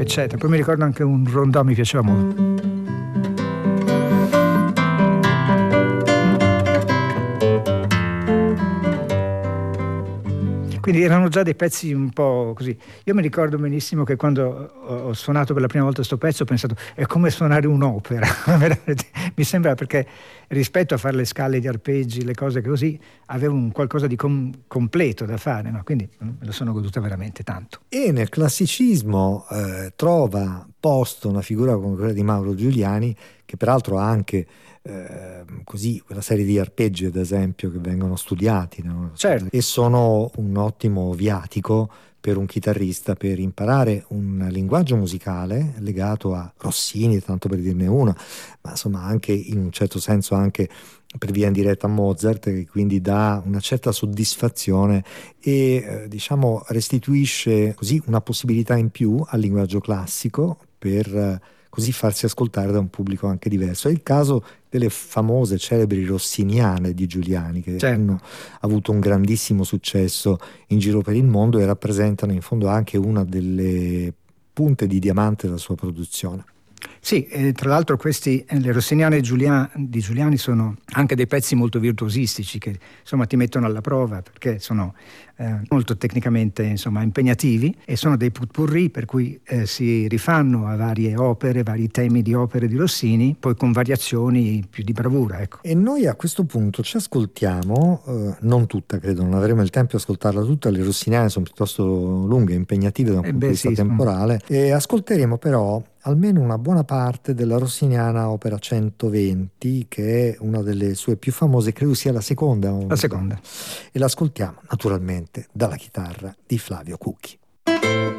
eccetera. Poi mi ricordo anche un rondò, mi piaceva molto. Quindi erano già dei pezzi un po' così. Io mi ricordo benissimo che quando ho suonato per la prima volta questo pezzo ho pensato è come suonare un'opera. Mi sembra, perché rispetto a fare le scale, gli arpeggi, le cose così, avevo un qualcosa di completo da fare, no? Quindi me lo sono goduta veramente tanto. E nel classicismo trova posto una figura come quella di Mauro Giuliani, che peraltro ha anche così quella serie di arpeggi, ad esempio, che vengono studiati, no? Certo. E sono un ottimo viatico per un chitarrista per imparare un linguaggio musicale legato a Rossini, tanto per dirne uno, ma insomma anche in un certo senso anche per via indiretta a Mozart, che quindi dà una certa soddisfazione e diciamo restituisce così una possibilità in più al linguaggio classico per così farsi ascoltare da un pubblico anche diverso. È il caso delle famose, celebri rossiniane di Giuliani, che hanno avuto un grandissimo successo in giro per il mondo e rappresentano in fondo anche una delle punte di diamante della sua produzione. Sì, tra l'altro le rossiniane di Giuliani sono anche dei pezzi molto virtuosistici che insomma ti mettono alla prova, perché sono molto tecnicamente insomma impegnativi e sono dei potpourri per cui si rifanno a varie opere, vari temi di opere di Rossini, poi con variazioni più di bravura, ecco. E noi a questo punto ci ascoltiamo, non tutta credo, non avremo il tempo di ascoltarla tutta, le rossiniane sono piuttosto lunghe e impegnative da un punto di vista temporale, e ascolteremo però almeno una buona parte della rossiniana opera 120, che è una delle sue più famose, credo sia la seconda. La seconda. E l'ascoltiamo naturalmente dalla chitarra di Flavio Cucchi.